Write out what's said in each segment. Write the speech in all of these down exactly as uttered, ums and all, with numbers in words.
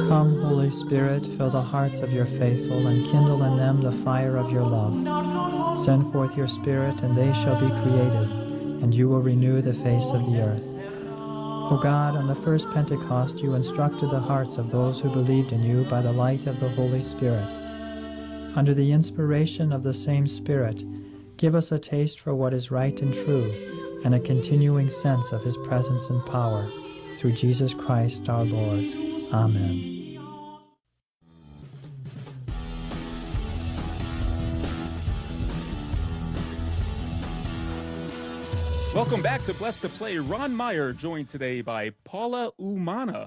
Come, Holy Spirit, fill the hearts of your faithful, and kindle in them the fire of your love. Send forth your Spirit, and they shall be created, and you will renew the face of the earth. O God, on the first Pentecost you instructed the hearts of those who believed in you by the light of the Holy Spirit. Under the inspiration of the same Spirit, give us a taste for what is right and true, and a continuing sense of his presence and power, through Jesus Christ our Lord. Amen. Welcome back to Blessed to Play. Ron Meyer, joined today by Paula Umana.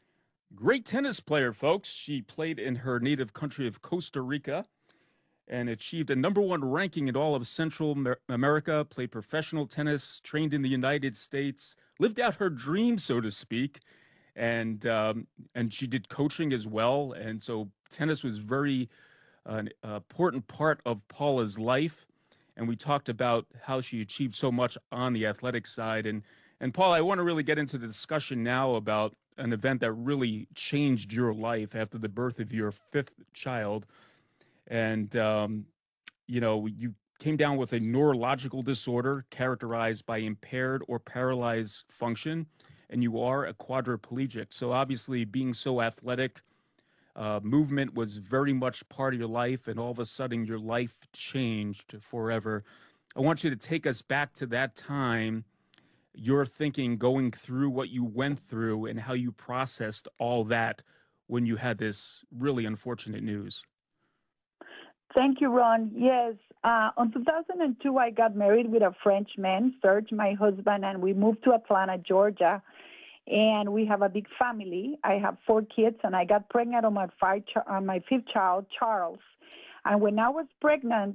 Great tennis player, folks. She played in her native country of Costa Rica and achieved a number one ranking in all of Central America, played professional tennis, trained in the United States, lived out her dream, so to speak, and um, and she did coaching as well. And so tennis was very uh, an important part of Paula's life. And we talked about how she achieved so much on the athletic side. And, and Paul, I want to really get into the discussion now about an event that really changed your life after the birth of your fifth child. And, um, you know, you came down with a neurological disorder characterized by impaired or paralyzed function, and you are a quadriplegic. So obviously being so athletic, Uh, movement was very much part of your life, and all of a sudden your life changed forever. I want you to take us back to that time, your thinking going through what you went through and how you processed all that when you had this really unfortunate news. Thank you, Ron. Yes, uh, in two thousand two, I got married with a French man, Serge, my husband, and we moved to Atlanta, Georgia. And we have a big family. I have four kids, and I got pregnant on my, five, on my fifth child, Charles. And when I was pregnant,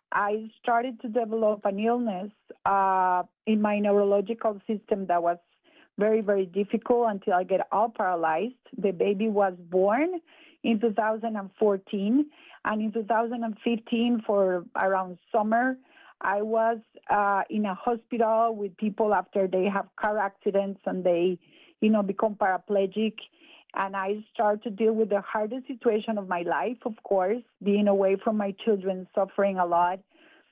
I started to develop an illness uh, in my neurological system that was very, very difficult until I get all paralyzed. The baby was born in two thousand fourteen, and in two thousand fifteen, for around summer, I was uh, in a hospital with people after they have car accidents and they, you know, become paraplegic. And I start to deal with the hardest situation of my life, of course, being away from my children, suffering a lot,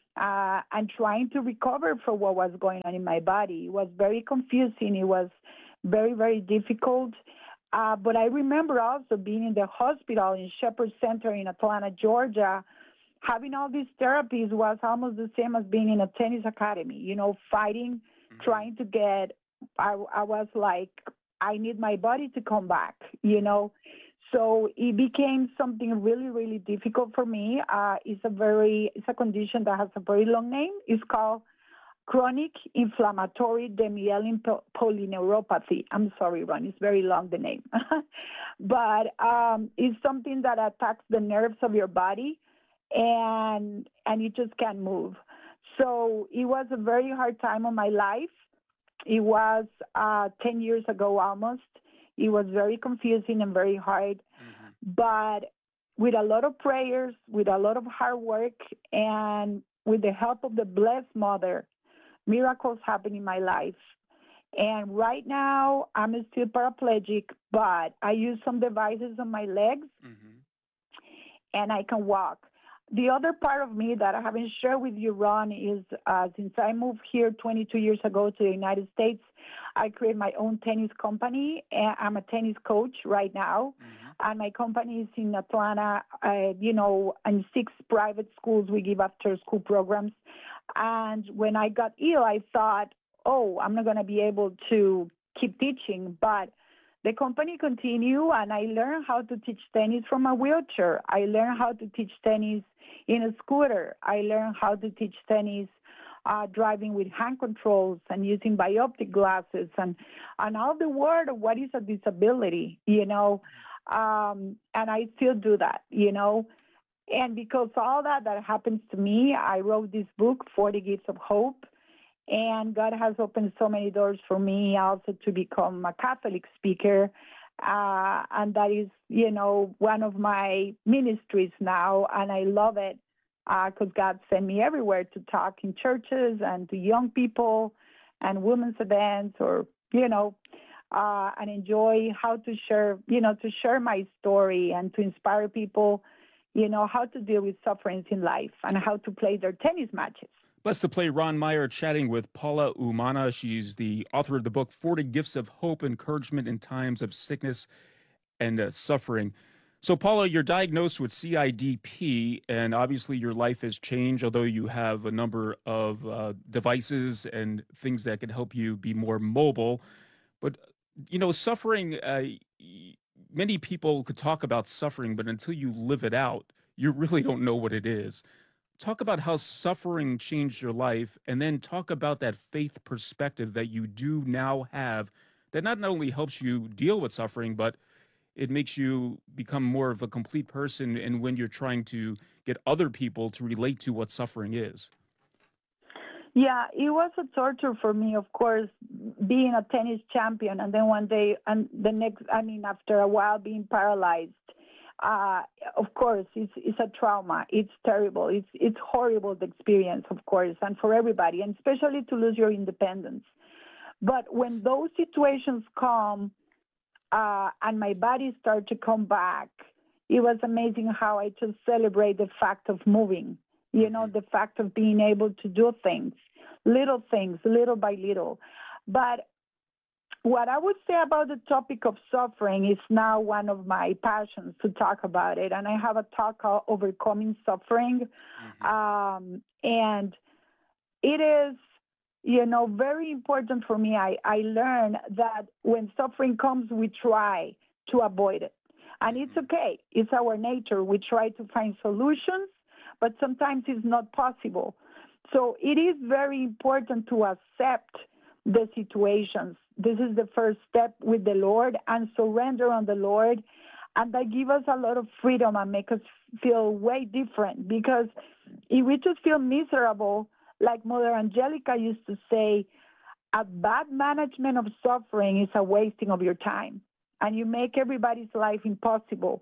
uh, and trying to recover from what was going on in my body. It was very confusing. It was very, very difficult. Uh, but I remember also being in the hospital in Shepherd Center in Atlanta, Georgia. Having all these therapies was almost the same as being in a tennis academy, you know, fighting, mm-hmm. trying to get, I, I was like, I need my body to come back, you know. So it became something really, really difficult for me. Uh, it's a very, it's a condition that has a very long name. It's called chronic inflammatory demyelin polyneuropathy. I'm sorry, Ron, it's very long, the name. But um, it's something that attacks the nerves of your body, and and you just can't move. So it was a very hard time of my life. It was uh, ten years ago almost. It was very confusing and very hard. Mm-hmm. But with a lot of prayers, with a lot of hard work, and with the help of the Blessed Mother, miracles happen in my life. And right now, I'm still paraplegic, but I use some devices on my legs, mm-hmm. and I can walk. The other part of me that I haven't shared with you, Ron, is uh, since I moved here twenty-two years ago to the United States, I created my own tennis company. And I'm a tennis coach right now, mm-hmm. and my company is in Atlanta, uh, you know, in six private schools. We give after-school programs. And when I got ill, I thought, oh, I'm not going to be able to keep teaching, but the company continued, and I learned how to teach tennis from a wheelchair. I learned how to teach tennis in a scooter. I learned how to teach tennis uh, driving with hand controls and using bioptic glasses and, and all the word of what is a disability, you know, um, and I still do that, you know. And because all that that happens to me, I wrote this book, forty Gifts of Hope. And God has opened so many doors for me also to become a Catholic speaker. Uh, and that is, you know, one of my ministries now. And I love it because uh, God sent me everywhere to talk in churches and to young people and women's events or, you know, uh, and enjoy how to share, you know, to share my story and to inspire people, you know, how to deal with sufferings in life and how to play their tennis matches. Blessed to Play, Ron Meyer chatting with Paula Umana. She's the author of the book, forty Gifts of Hope, Encouragement in Times of Sickness and uh, Suffering. So, Paula, you're diagnosed with C I D P, and obviously your life has changed, although you have a number of uh, devices and things that can help you be more mobile. But, you know, suffering, uh, many people could talk about suffering, but until you live it out, you really don't know what it is. Talk about how suffering changed your life, and then talk about that faith perspective that you do now have that not only helps you deal with suffering, but it makes you become more of a complete person, and when you're trying to get other people to relate to what suffering is. Yeah, it was a torture for me, of course, being a tennis champion, and then one day, and the next, I mean, after a while being paralyzed. Uh, of course, it's, it's a trauma. It's terrible. It's, it's horrible, the experience, of course, and for everybody, and especially to lose your independence. But when those situations come, Uh, and my body started to come back, it was amazing how I just celebrate the fact of moving, you know, the fact of being able to do things, little things, little by little. But what I would say about the topic of suffering is now one of my passions to talk about it. And I have a talk called Overcoming Suffering. Mm-hmm. Um, and it is, you know, very important for me. I, I learned that when suffering comes, we try to avoid it. And it's okay. It's our nature. We try to find solutions, but sometimes it's not possible. So it is very important to accept the situations. This is the first step with the Lord, and surrender on the Lord. And that gives us a lot of freedom and make us feel way different. Because if we just feel miserable, like Mother Angelica used to say, a bad management of suffering is a wasting of your time, and you make everybody's life impossible.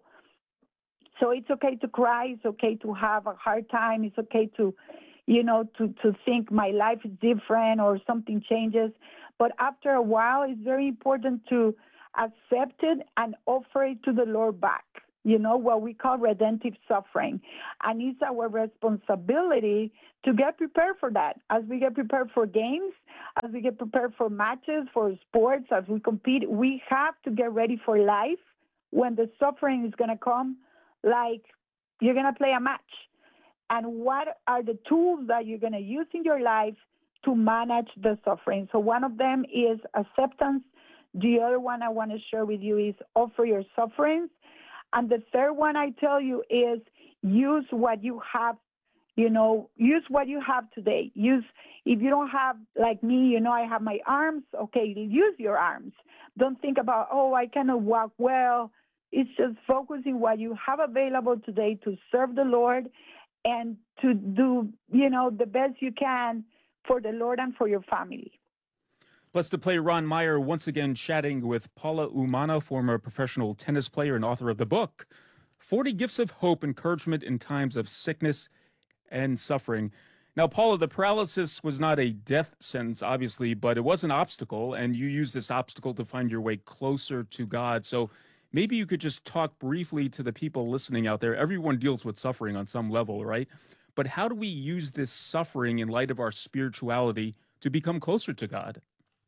So it's okay to cry. It's okay to have a hard time. It's okay to, you know, to, to think my life is different or something changes. But after a while, it's very important to accept it and offer it to the Lord back. You know, what we call redemptive suffering. And it's our responsibility to get prepared for that. As we get prepared for games, as we get prepared for matches, for sports, as we compete, we have to get ready for life when the suffering is going to come, like you're going to play a match. And what are the tools that you're going to use in your life to manage the suffering? So one of them is acceptance. The other one I want to share with you is offer your sufferings. And the third one I tell you is use what you have, you know, use what you have today. Use, if you don't have, like me, you know, I have my arms, okay, use your arms. Don't think about, oh, I cannot walk well. It's just focusing what you have available today to serve the Lord and to do, you know, the best you can for the Lord and for your family. Blessed to Play, Ron Meyer once again chatting with Paula Umana, former professional tennis player and author of the book, forty Gifts of Hope, Encouragement in Times of Sickness and Suffering. Now, Paula, the paralysis was not a death sentence, obviously, but it was an obstacle, and you used this obstacle to find your way closer to God. So maybe you could just talk briefly to the people listening out there. Everyone deals with suffering on some level, right? But how do we use this suffering in light of our spirituality to become closer to God?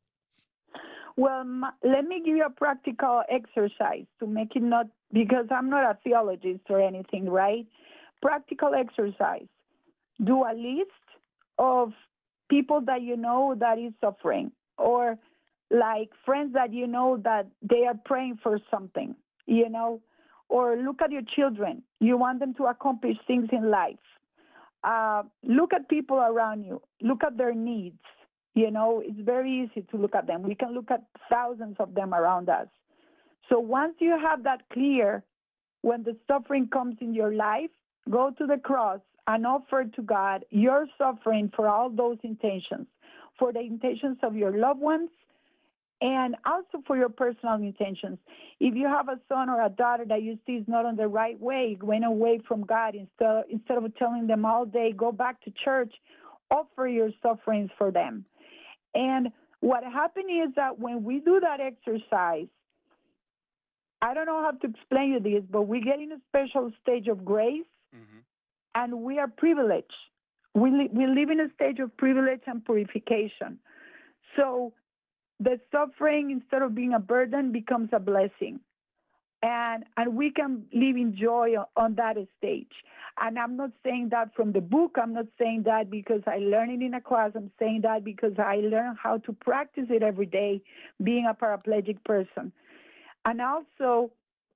Well, let me give you a practical exercise to make it not, because I'm not a theologist or anything, right? Practical exercise. Do a list of people that you know that is suffering, or like friends that you know that they are praying for something, you know, or look at your children. You want them to accomplish things in life. Uh, look at people around you. Look at their needs. You know, it's very easy to look at them. We can look at thousands of them around us. So once you have that clear, when the suffering comes in your life, go to the cross and offer to God your suffering for all those intentions, for the intentions of your loved ones, and also for your personal intentions. If you have a son or a daughter that you see is not on the right way, going away from God, instead, instead of telling them all day, go back to church, offer your sufferings for them. And what happened is that when we do that exercise, I don't know how to explain you this, but we get in a special stage of grace, mm-hmm. and we are privileged. We, li- we live in a stage of privilege and purification. So the suffering, instead of being a burden, becomes a blessing. And and we can live in joy on that stage. And I'm not saying that from the book. I'm not saying that because I learned it in a class. I'm saying that because I learned how to practice it every day, being a paraplegic person. And also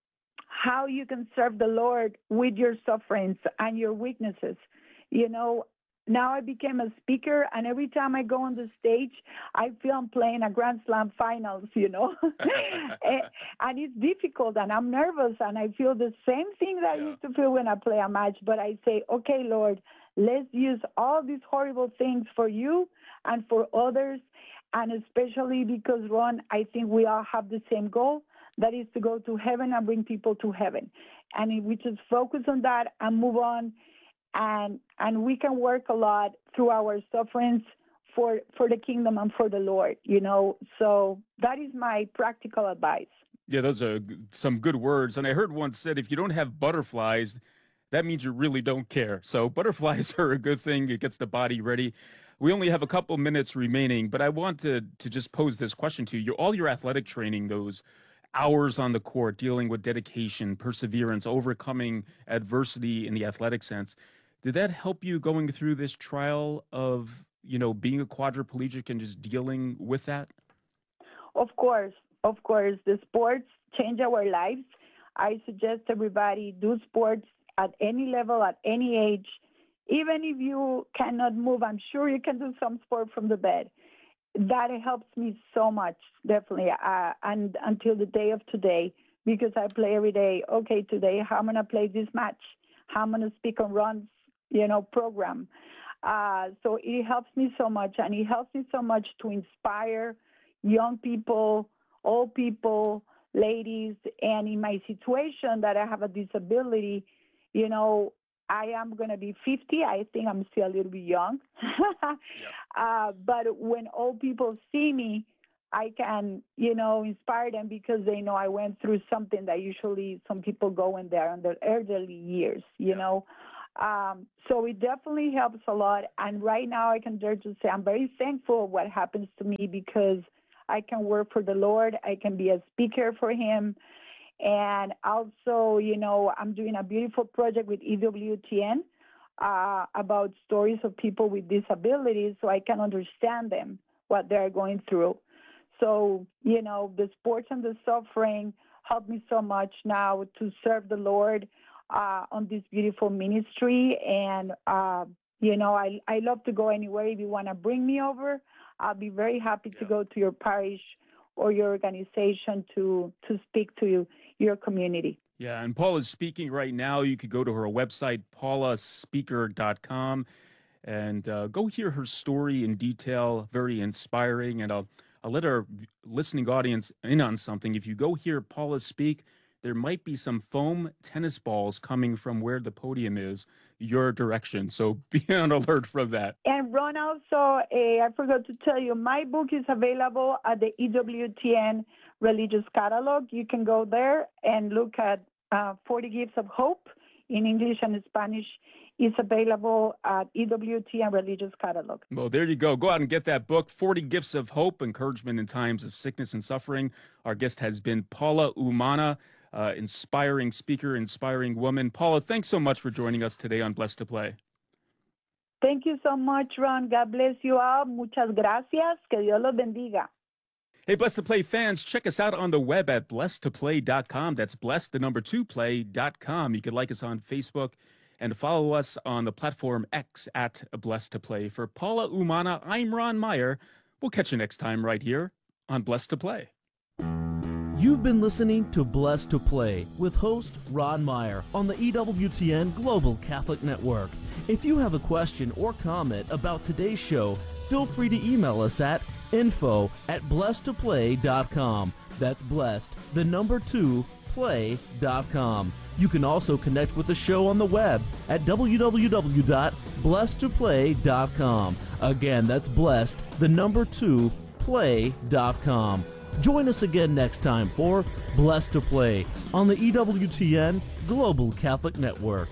how you can serve the Lord with your sufferings and your weaknesses. You know, now I became a speaker, and every time I go on the stage, I feel I'm playing a Grand Slam finals, you know. and, and it's difficult, and I'm nervous, and I feel the same thing that yeah. I used to feel when I play a match. But I say, okay, Lord, let's use all these horrible things for you and for others, and especially because, Ron, I think we all have the same goal, that is to go to heaven and bring people to heaven. And if we just focus on that and move on, and and we can work a lot through our sufferings for for the kingdom and for the Lord, you know. So that is my practical advice. Yeah, those are some good words. And I heard once said, if you don't have butterflies, that means you really don't care. So butterflies are a good thing. It gets the body ready. We only have a couple minutes remaining, but I want to, to just pose this question to you. All your athletic training, those hours on the court, dealing with dedication, perseverance, overcoming adversity in the athletic sense, did that help you going through this trial of, you know, being a quadriplegic and just dealing with that? Of course. Of course. The sports change our lives. I suggest everybody do sports at any level, at any age. Even if you cannot move, I'm sure you can do some sport from the bed. That helps me so much, definitely, uh, and until the day of today, because I play every day. Okay, today, how I'm going to play this match? How I'm going to speak on Ron's, you know, program. Uh, so it helps me so much, and it helps me so much to inspire young people, old people, ladies, and in my situation that I have a disability, you know, I am going to be fifty. I think I'm still a little bit young. yeah. uh, but when old people see me, I can, you know, inspire them because they know I went through something that usually some people go in there in their elderly years, you yeah. know. Um, so it definitely helps a lot. And right now I can dare to say I'm very thankful of what happens to me because I can work for the Lord. I can be a speaker for him. And also, you know, I'm doing a beautiful project with E W T N uh, about stories of people with disabilities so I can understand them, what they're going through. So, you know, the sports and the suffering help me so much now to serve the Lord uh, on this beautiful ministry. And, uh, you know, I, I love to go anywhere. If you want to bring me over, I'll be very happy to go to your parish or your organization to, to speak to you, your community. Yeah, and Paula's speaking right now. You could go to her website, paula speaker dot com, and uh, go hear her story in detail. Very inspiring, and I'll, I'll let our listening audience in on something. If you go hear Paula speak, there might be some foam tennis balls coming from where the podium is, your direction. So be on alert from that. And Ron, also, uh, I forgot to tell you, my book is available at the E W T N Religious Catalog. You can go there and look at uh, forty Gifts of Hope in English and Spanish. It's available at E W T N Religious Catalog. Well, there you go. Go out and get that book, forty Gifts of Hope, Encouragement in Times of Sickness and Suffering. Our guest has been Paula Umana, uh, inspiring speaker, inspiring woman. Paula, thanks so much for joining us today on Blessed to Play. Thank you so much, Ron. God bless you all. Muchas gracias. Que Dios los bendiga. Hey, Blessed to Play fans, check us out on the web at blessed to play dot com. That's blessed, the number two, play dot com. You can like us on Facebook and follow us on the platform X at Blessed to Play. For Paula Umana, I'm Ron Meyer. We'll catch you next time right here on Blessed to Play. You've been listening to Blessed to Play with host Ron Meyer on the E W T N Global Catholic Network. If you have a question or comment about today's show, feel free to email us at info at blessed to play dot com. That's blessed, the number two, play dot com. You can also connect with the show on the web at w w w dot blessed to play dot com. Again, that's blessed, the number two, play dot com. Join us again next time for Blessed to Play on the E W T N Global Catholic Network.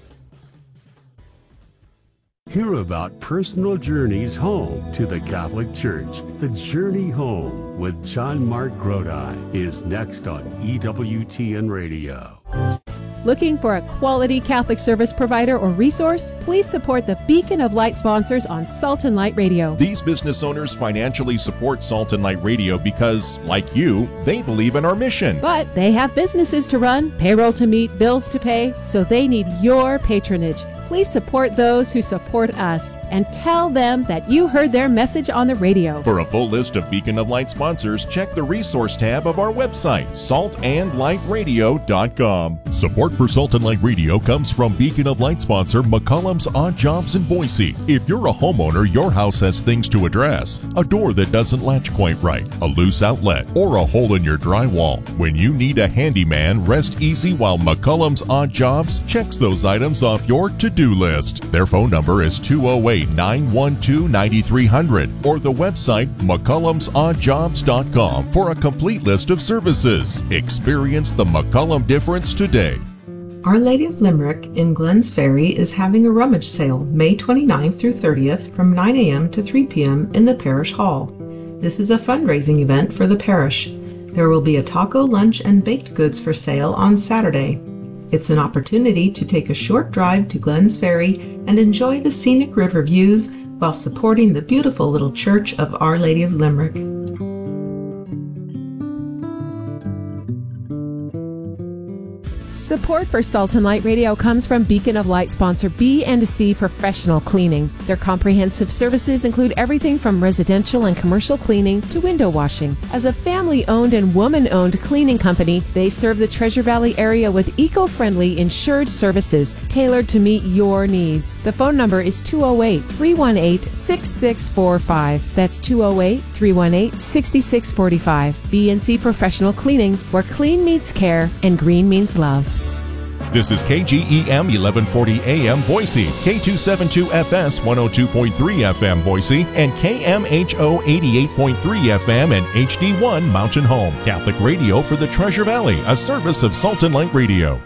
Hear about personal journeys home to the Catholic Church. The Journey Home with John Mark Grodi is next on E W T N Radio. Looking for a quality Catholic service provider or resource? Please support the Beacon of Light sponsors on Salt and Light Radio. These business owners financially support Salt and Light Radio because, like you, they believe in our mission. But they have businesses to run, payroll to meet, bills to pay, so they need your patronage. Please support those who support us and tell them that you heard their message on the radio. For a full list of Beacon of Light sponsors, check the resource tab of our website, salt and light radio dot com. Support for Salt and Light Radio comes from Beacon of Light sponsor McCollum's Odd Jobs in Boise. If you're a homeowner, your house has things to address. A door that doesn't latch quite right, a loose outlet, or a hole in your drywall. When you need a handyman, rest easy while McCollum's Odd Jobs checks those items off your to-do list. Their phone number is two oh eight, nine one two, nine three hundred or the website mccollums odd jobs dot com for a complete list of services. Experience the McCollum difference today. Our Lady of Limerick in Glens Ferry is having a rummage sale May twenty-ninth through thirtieth from nine a.m. to three p.m. in the parish hall. This is a fundraising event for the parish. There will be a taco lunch and baked goods for sale on Saturday. It's an opportunity to take a short drive to Glens Ferry and enjoy the scenic river views while supporting the beautiful little church of Our Lady of Limerick. Support for Salt and Light Radio comes from Beacon of Light sponsor B and C Professional Cleaning. Their comprehensive services include everything from residential and commercial cleaning to window washing. As a family-owned and woman-owned cleaning company, they serve the Treasure Valley area with eco-friendly insured services tailored to meet your needs. The phone number is two oh eight, three one eight, six six four five. That's two oh eight, three one eight, six six four five. B and C Professional Cleaning, where clean meets care and green means love. This is K G E M eleven forty A M Boise, K two seventy-two F S one oh two point three F M Boise, and K M H O eighty-eight point three F M and H D one Mountain Home. Catholic radio for the Treasure Valley, a service of Salt and Light Radio.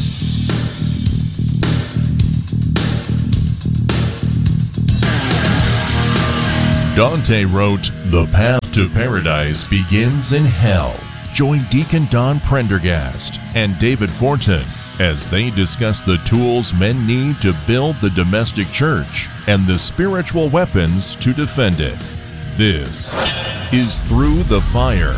Dante wrote, "The path to paradise begins in hell." Join Deacon Don Prendergast and David Fortin as they discuss the tools men need to build the domestic church and the spiritual weapons to defend it. This is Through the Fire.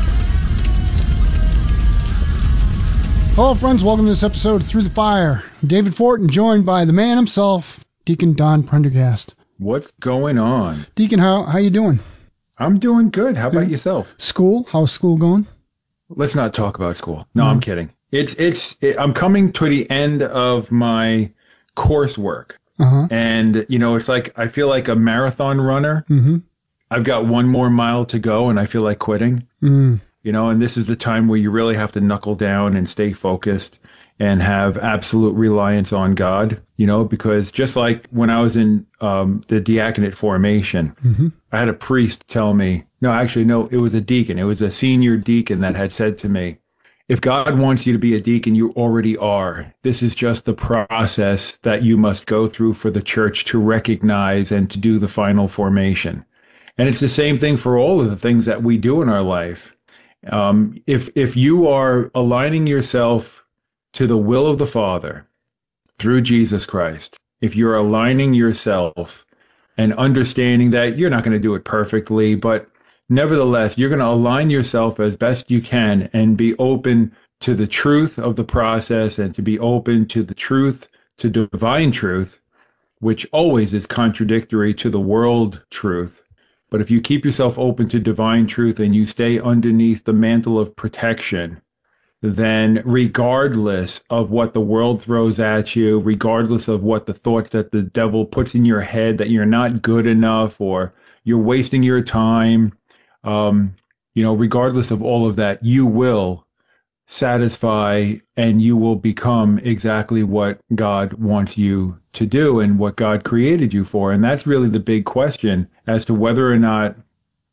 Hello, friends. Welcome to this episode of Through the Fire. David Fortin, joined by the man himself, Deacon Don Prendergast. What's going on? Deacon, how how you doing? I'm doing good. How good. About yourself? School? How's school going? Let's not talk about school. No, mm. I'm kidding. It's it's. It, I'm coming to the end of my coursework, uh-huh. and you know, it's like I feel like a marathon runner. Mm-hmm. I've got one more mile to go, and I feel like quitting. Mm. You know, and this is the time where you really have to knuckle down and stay focused and have absolute reliance on God. You know, because just like when I was in um, the diaconate formation, mm-hmm. I had a priest tell me. No, actually, no, it was a deacon. It was a senior deacon that had said to me, if God wants you to be a deacon, you already are. This is just the process that you must go through for the church to recognize and to do the final formation. And it's the same thing for all of the things that we do in our life. Um, if if you are aligning yourself to the will of the Father through Jesus Christ, if you're aligning yourself and understanding that you're not going to do it perfectly, but nevertheless, you're going to align yourself as best you can and be open to the truth of the process and to be open to the truth, to divine truth, which always is contradictory to the world truth. But if you keep yourself open to divine truth and you stay underneath the mantle of protection, then regardless of what the world throws at you, regardless of what the thoughts that the devil puts in your head that you're not good enough or you're wasting your time, Um, you know, regardless of all of that, you will satisfy and you will become exactly what God wants you to do and what God created you for. And that's really the big question as to whether or not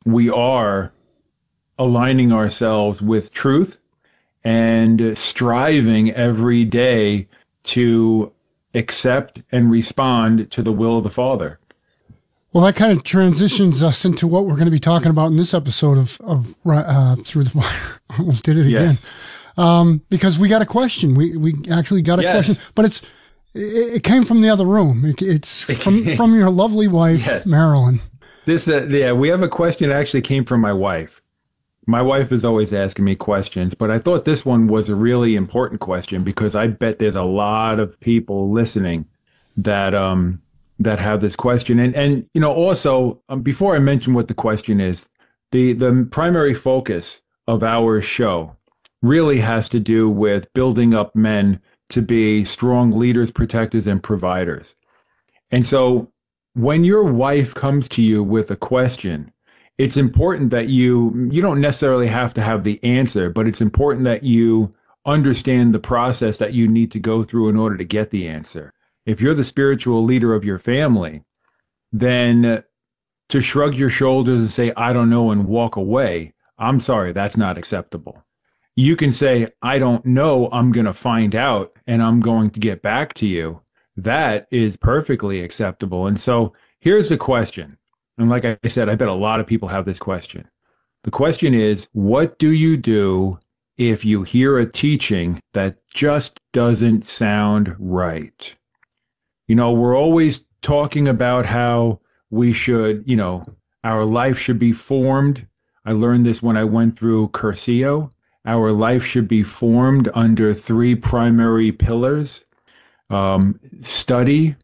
we are aligning ourselves with truth and striving every day to accept and respond to the will of the Father. Well, that kind of transitions us into what we're going to be talking about in this episode of, of uh, Through the Fire. Almost did it again. Yes. Um, because we got a question. We we actually got a yes. question, but it's it, it came from the other room. It, it's from from your lovely wife, yes. Marilyn. This uh, yeah, we have a question that actually came from my wife. My wife is always asking me questions, but I thought this one was a really important question because I bet there's a lot of people listening that um that have this question. And and you know, also um, before I mention what the question is, the the primary focus of our show really has to do with building up men to be strong leaders, protectors, and providers. And so when your wife comes to you with a question, it's important that you, you don't necessarily have to have the answer, but it's important that you understand the process that you need to go through in order to get the answer. If you're the spiritual leader of your family, then to shrug your shoulders and say, I don't know, and walk away, I'm sorry, that's not acceptable. You can say, I don't know, I'm going to find out, and I'm going to get back to you. That is perfectly acceptable. And so here's the question. And like I said, I bet a lot of people have this question. The question is, what do you do if you hear a teaching that just doesn't sound right? You know, we're always talking about how we should, you know, our life should be formed. I learned this when I went through Curcio. Our life should be formed under three primary pillars, um, study,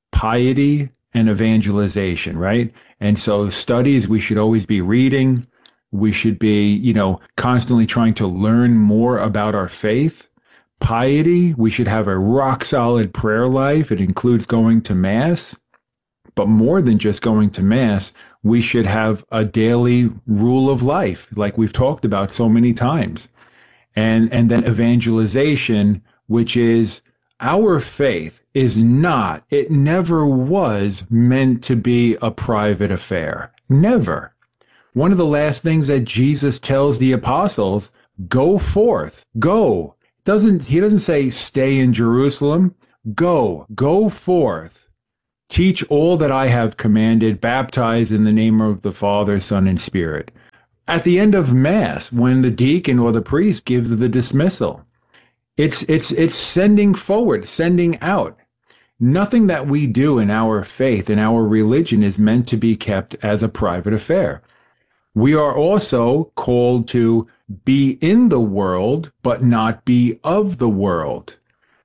piety, and evangelization, right? And so studies, we should always be reading. We should be, you know, constantly trying to learn more about our faith. Piety, we should have a rock solid prayer life. It includes going to Mass. But more than just going to Mass, we should have a daily rule of life, like we've talked about so many times. And, and then evangelization, which is our faith is not, it never was meant to be a private affair. Never. One of the last things that Jesus tells the apostles, go forth, go. Doesn't, he doesn't say stay in Jerusalem. Go, go forth. Teach all that I have commanded, baptize in the name of the Father, Son, and Spirit. At the end of Mass, when the deacon or the priest gives the dismissal, it's it's it's sending forward, sending out. Nothing that we do in our faith, in our religion, is meant to be kept as a private affair. We are also called to be in the world, but not be of the world.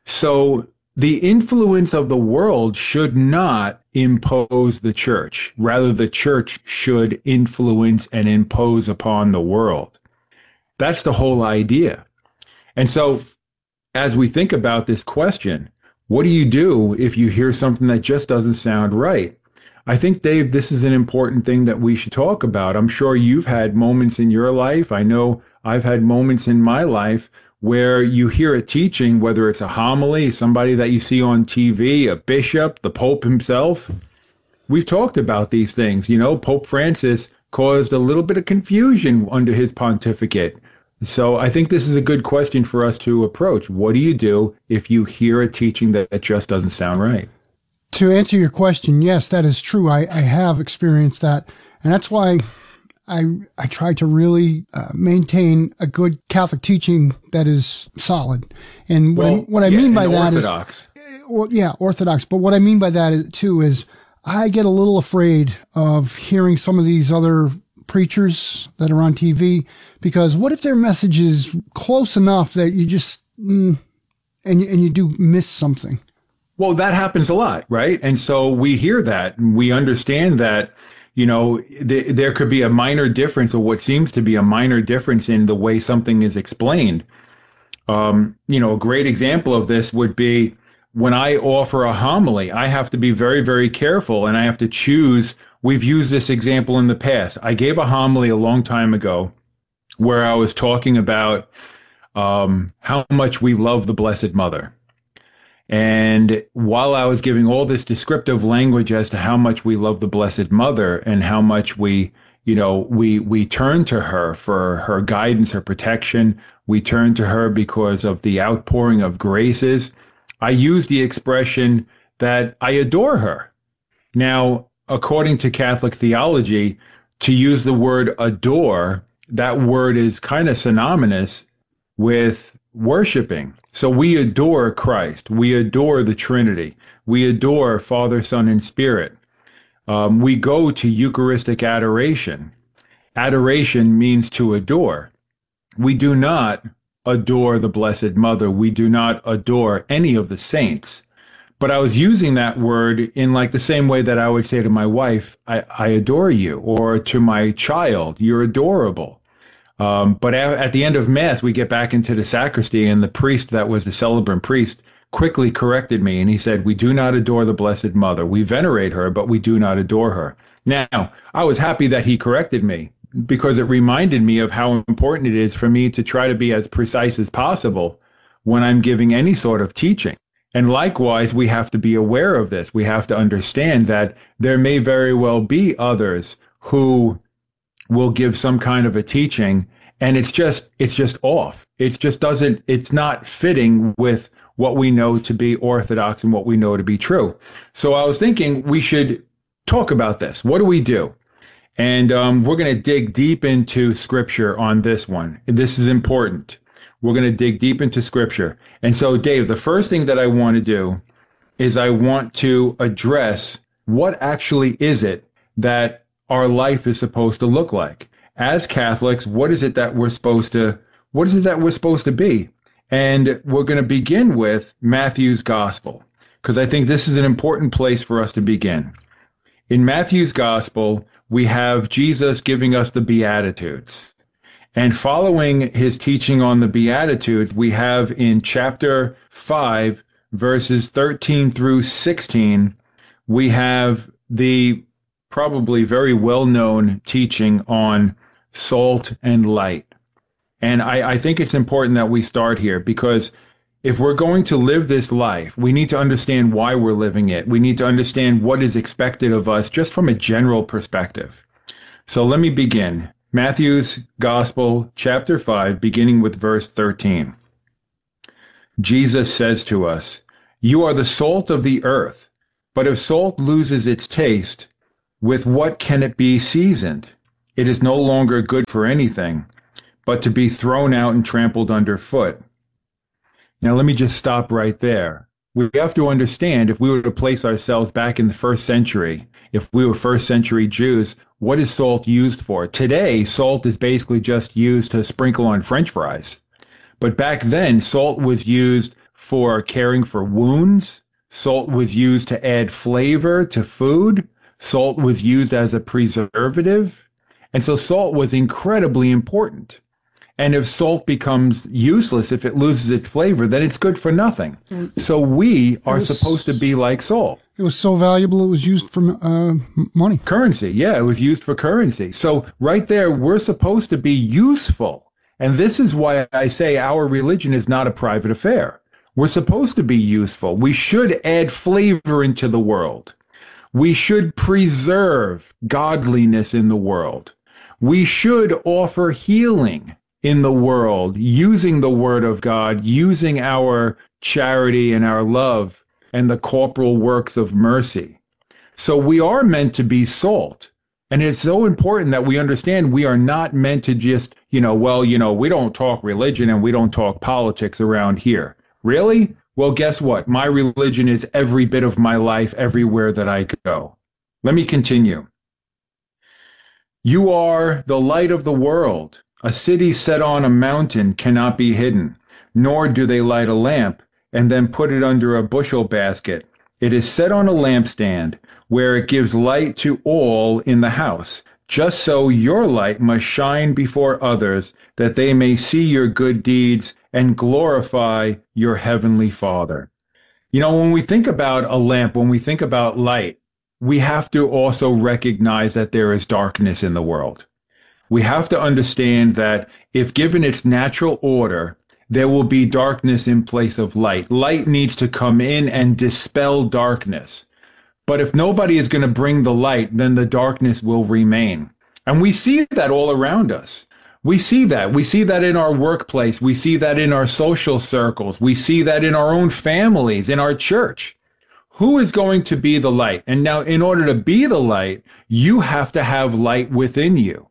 So the influence of the world should not impose the church. Rather, the church should influence and impose upon the world. That's the whole idea. And so, as we think about this question, what do you do if you hear something that just doesn't sound right? I think, Dave, this is an important thing that we should talk about. I'm sure you've had moments in your life. I know I've had moments in my life where you hear a teaching, whether it's a homily, somebody that you see on T V, a bishop, the Pope himself. We've talked about these things. You know, Pope Francis caused a little bit of confusion under his pontificate. So I think this is a good question for us to approach. What do you do if you hear a teaching that just doesn't sound right? To answer your question, yes, that is true. I, I have experienced that. And that's why I I try to really uh, maintain a good Catholic teaching that is solid. And what, well, I, what I yeah, mean by that orthodox. is, well, yeah, orthodox. But what I mean by that is, too is I get a little afraid of hearing some of these other preachers that are on T V, because what if their message is close enough that you just mm, and and you do miss something? Well, that happens a lot, right? And so we hear that, and we understand that, you know, th- there could be a minor difference, or what seems to be a minor difference in the way something is explained. Um, you know, a great example of this would be when I offer a homily, I have to be very, very careful, and I have to choose. We've used this example in the past. I gave a homily a long time ago where I was talking about um, how much we love the Blessed Mother. And while I was giving all this descriptive language as to how much we love the Blessed Mother and how much we, you know, we we turn to her for her guidance, her protection. We turn to her because of the outpouring of graces. I use the expression that I adore her. Now, according to Catholic theology, to use the word adore, that word is kind of synonymous with worshiping. So we adore Christ. We adore the Trinity. We adore Father, Son, and Spirit. Um, we go to Eucharistic adoration. Adoration means to adore. We do not adore the Blessed Mother. We do not adore any of the saints. But I was using that word in like the same way that I would say to my wife, I, I adore you, or to my child, you're adorable. Um, but a- at the end of Mass, we get back into the sacristy, and the priest that was the celebrant priest quickly corrected me, and he said, we do not adore the Blessed Mother. We venerate her, but we do not adore her. Now, I was happy that he corrected me, because it reminded me of how important it is for me to try to be as precise as possible when I'm giving any sort of teaching. And likewise, we have to be aware of this. We have to understand that there may very well be others who will give some kind of a teaching, and it's just it's just off. It just doesn't, it's not fitting with what we know to be orthodox and what we know to be true. So I was thinking we should talk about this. What do we do? And um, we're going to dig deep into Scripture on this one. This is important. We're going to dig deep into Scripture. And so, Dave, the first thing that I want to do is I want to address what actually is it that our life is supposed to look like. As Catholics, what is it that we're supposed to, what is it that we're supposed to be? And we're going to begin with Matthew's Gospel, because I think this is an important place for us to begin. In Matthew's Gospel, we have Jesus giving us the Beatitudes. And following his teaching on the Beatitudes, we have in chapter five, verses thirteen through sixteen, we have the probably very well-known teaching on salt and light. And I, I think it's important that we start here, because if we're going to live this life, we need to understand why we're living it. We need to understand what is expected of us just from a general perspective. So let me begin. Matthew's Gospel, chapter five, beginning with verse thirteen. Jesus says to us, "You are the salt of the earth, but if salt loses its taste, with what can it be seasoned? It is no longer good for anything, but to be thrown out and trampled underfoot." Now, let me just stop right there. We have to understand, if we were to place ourselves back in the first century, if we were first century Jews, what is salt used for? Today, salt is basically just used to sprinkle on French fries. But back then, salt was used for caring for wounds. Salt was used to add flavor to food. Salt was used as a preservative. And so salt was incredibly important. And if salt becomes useless, if it loses its flavor, then it's good for nothing. So we are was, supposed to be like salt. It was so valuable, it was used for uh, money. Currency, yeah, it was used for currency. So right there, we're supposed to be useful. And this is why I say our religion is not a private affair. We're supposed to be useful. We should add flavor into the world. We should preserve godliness in the world. We should offer healing in the world, using the Word of God, using our charity and our love and the corporal works of mercy. So we are meant to be salt. And it's so important that we understand we are not meant to just, you know, well, you know, we don't talk religion and we don't talk politics around here. Really? Well, guess what? My religion is every bit of my life everywhere that I go. Let me continue. You are the light of the world. A city set on a mountain cannot be hidden, nor do they light a lamp and then put it under a bushel basket. It is set on a lampstand, where it gives light to all in the house. Just so your light must shine before others, that they may see your good deeds and glorify your heavenly Father. You know, when we think about a lamp, when we think about light, we have to also recognize that there is darkness in the world. We have to understand that if given its natural order, there will be darkness in place of light. Light needs to come in and dispel darkness. But if nobody is going to bring the light, then the darkness will remain. And we see that all around us. We see that. We see that in our workplace. We see that in our social circles. We see that in our own families, in our church. Who is going to be the light? And now, in order to be the light, you have to have light within you.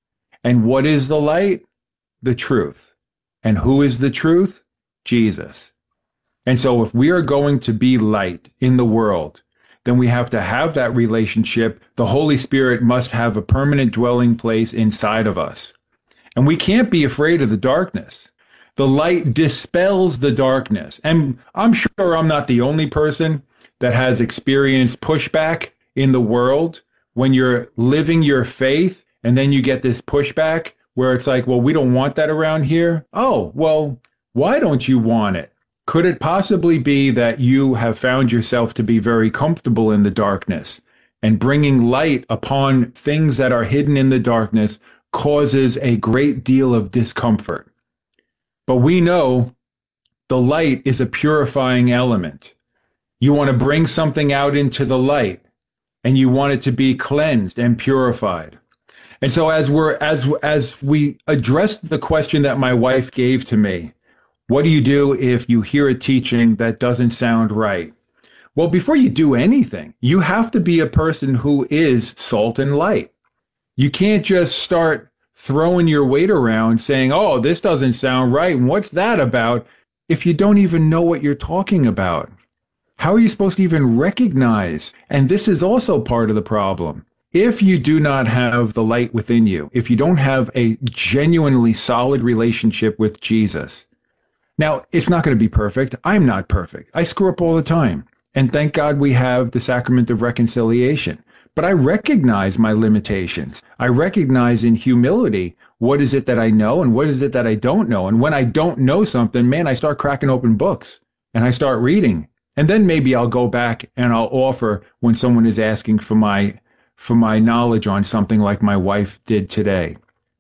And what is the light? The truth. And who is the truth? Jesus. And so if we are going to be light in the world, then we have to have that relationship. The Holy Spirit must have a permanent dwelling place inside of us. And we can't be afraid of the darkness. The light dispels the darkness. And I'm sure I'm not the only person that has experienced pushback in the world when you're living your faith and then you get this pushback where it's like, well, we don't want that around here. Oh, well, why don't you want it? Could it possibly be that you have found yourself to be very comfortable in the darkness, and bringing light upon things that are hidden in the darkness causes a great deal of discomfort? But we know the light is a purifying element. You want to bring something out into the light, and you want it to be cleansed and purified. And so as we're as as we addressed the question that my wife gave to me, what do you do if you hear a teaching that doesn't sound right? Well, before you do anything, you have to be a person who is salt and light. You can't just start throwing your weight around saying, oh, this doesn't sound right, and what's that about, if you don't even know what you're talking about. How are you supposed to even recognize? And this is also part of the problem. If you do not have the light within you, if you don't have a genuinely solid relationship with Jesus, now, it's not going to be perfect. I'm not perfect. I screw up all the time. And thank God we have the sacrament of reconciliation. But I recognize my limitations. I recognize in humility what is it that I know and what is it that I don't know. And when I don't know something, man, I start cracking open books and I start reading. And then maybe I'll go back and I'll offer when someone is asking for my for my knowledge on something like my wife did today.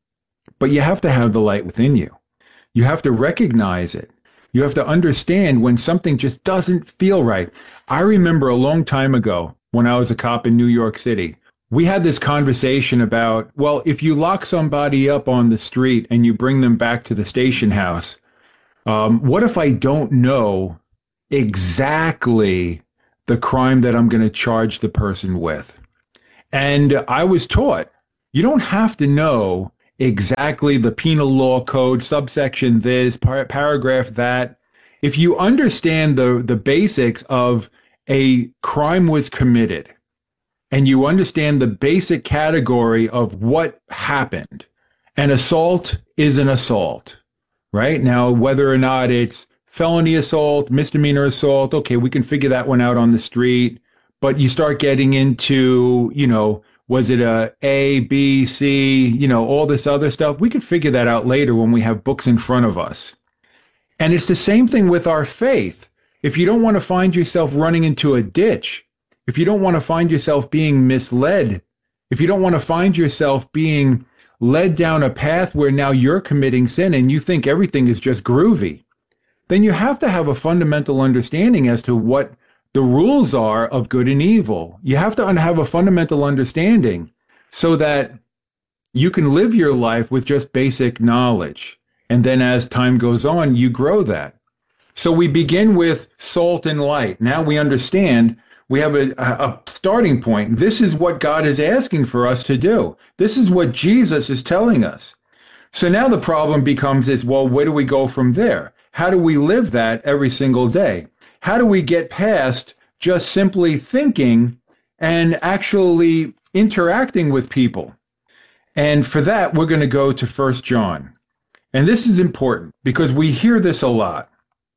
But you have to have the light within you. You have to recognize it. You have to understand when something just doesn't feel right. I remember a long time ago when I was a cop in New York City, we had this conversation about, well, if you lock somebody up on the street and you bring them back to the station house, um, what if I don't know exactly the crime that I'm going to charge the person with? And I was taught, you don't have to know exactly the penal law code, subsection this, par- paragraph that. If you understand the, the basics of a crime was committed, and you understand the basic category of what happened, an assault is an assault, right? Now, whether or not it's felony assault, misdemeanor assault, okay, we can figure that one out on the street. But you start getting into, you know, was it a A, B, C, you know, all this other stuff? We can figure that out later when we have books in front of us. And it's the same thing with our faith. If you don't want to find yourself running into a ditch, if you don't want to find yourself being misled, if you don't want to find yourself being led down a path where now you're committing sin and you think everything is just groovy, then you have to have a fundamental understanding as to what the rules are of good and evil. You have to have a fundamental understanding so that you can live your life with just basic knowledge. And then as time goes on, you grow that. So we begin with salt and light. Now we understand we have a, a starting point. This is what God is asking for us to do. This is what Jesus is telling us. So now the problem becomes is, well, where do we go from there? How do we live that every single day? How do we get past just simply thinking and actually interacting with people? And for that, we're going to go to First John. And this is important because we hear this a lot.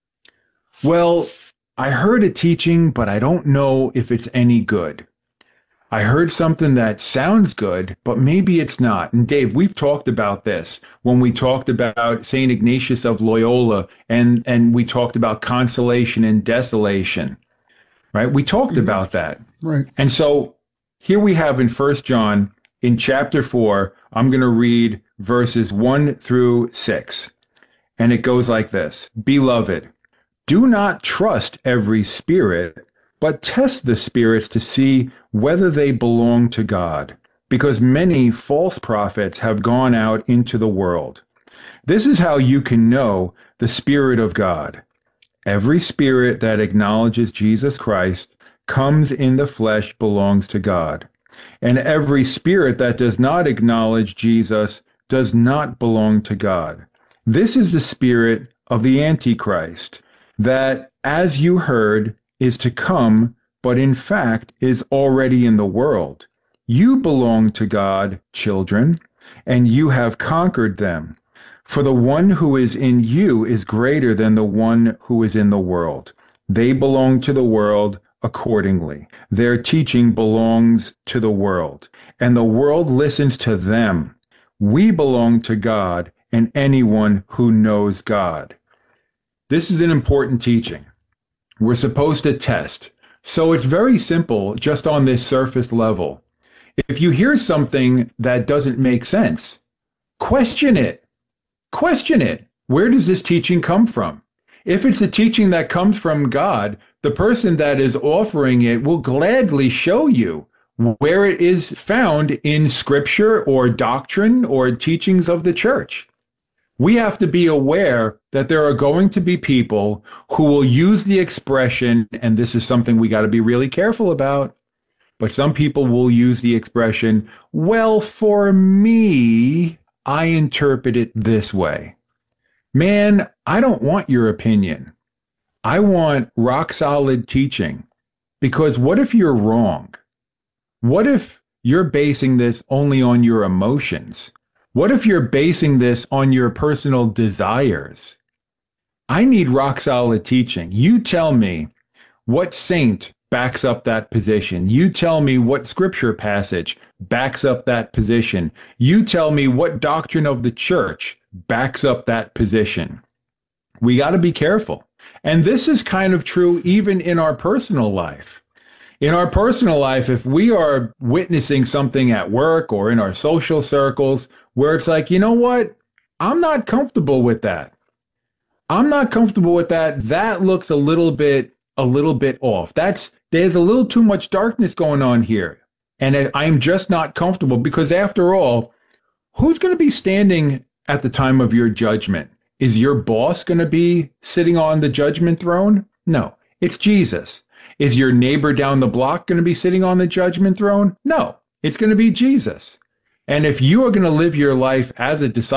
Well, I heard a teaching, but I don't know if it's any good. I heard something that sounds good, but maybe it's not. And Dave, we've talked about this when we talked about Saint Ignatius of Loyola and, and we talked about consolation and desolation, right? We talked mm-hmm. about that. Right. And so here we have in First John, in chapter four, I'm going to read verses one through six. And it goes like this. Beloved, do not trust every spirit, but test the spirits to see whether they belong to God, because many false prophets have gone out into the world. This is how you can know the Spirit of God. Every spirit that acknowledges Jesus Christ comes in the flesh belongs to God. And every spirit that does not acknowledge Jesus does not belong to God. This is the spirit of the Antichrist, that, as you heard, is to come, but in fact is already in the world. You belong to God, children, and you have conquered them. For the one who is in you is greater than the one who is in the world. They belong to the world accordingly. Their teaching belongs to the world, and the world listens to them. We belong to God and anyone who knows God. This is an important teaching. We're supposed to test. So it's very simple, just on this surface level. If you hear something that doesn't make sense, question it. Question it. Where does this teaching come from? If it's a teaching that comes from God, the person that is offering it will gladly show you where it is found in Scripture or doctrine or teachings of the church. We have to be aware that there are going to be people who will use the expression, and this is something we got to be really careful about, but some people will use the expression, well, for me, I interpret it this way. Man, I don't want your opinion. I want rock solid teaching. Because what if you're wrong? What if you're basing this only on your emotions? What if you're basing this on your personal desires? I need rock solid teaching. You tell me what saint backs up that position. You tell me what scripture passage backs up that position. You tell me what doctrine of the church backs up that position. We got to be careful. And this is kind of true even in our personal life. In our personal life, if we are witnessing something at work or in our social circles where it's like, you know what? I'm not comfortable with that. I'm not comfortable with that. That looks a little bit, a little bit off. That's, there's a little too much darkness going on here. And I'm just not comfortable because after all, who's going to be standing at the time of your judgment? Is your boss going to be sitting on the judgment throne? No, it's Jesus. Is your neighbor down the block going to be sitting on the judgment throne? No, it's going to be Jesus. And if you are going to live your life as a disciple,